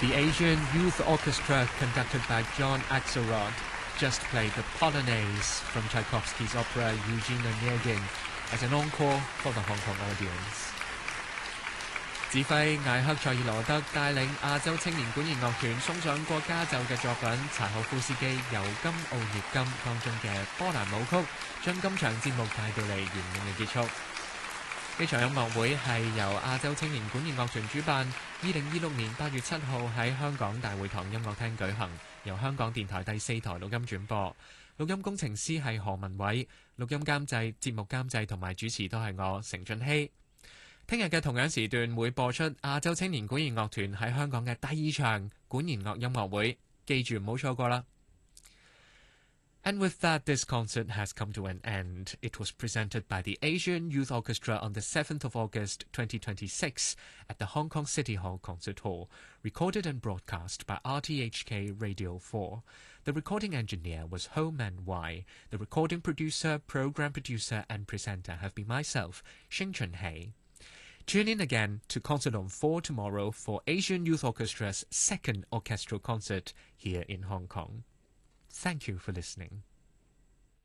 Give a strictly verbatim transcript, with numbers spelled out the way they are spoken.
The Asian Youth Orchestra, conducted by John Axelrod, just played the Polonaise from Tchaikovsky's opera Eugene Onegin as an encore for the Hong Kong audience. 指揮艾克塞爾羅德帶領亞洲青年管弦樂團送上國家奏嘅作品柴可夫斯基《尤金奧涅金》當中嘅波蘭舞曲，將今場節目帶到嚟圓滿嘅結束。呢場音樂會係由亞洲青年管弦樂團主辦，二零二六年八月七號喺香港大會堂音樂廳舉行，由香港電台第四台錄音轉播。錄音工程師係何文偉，錄音監製、節目監製同埋主持都係我成俊熙。聽日嘅同樣時段會播出亞洲青年管弦樂團喺香港嘅第二場管弦樂音樂會，記住唔好錯過啦。And with that, this concert has come to an end. It was presented by the Asian Youth Orchestra on the seventh of August twenty twenty-six at the Hong Kong City Hall Concert Hall, recorded and broadcast by R T H K Radio four. The recording engineer was Ho Man Wai. The recording producer, program producer and presenter have been myself, Xing Chunhei. Tune in again to Concert on four tomorrow for Asian Youth Orchestra's second orchestral concert here in Hong Kong. Thank you for listening.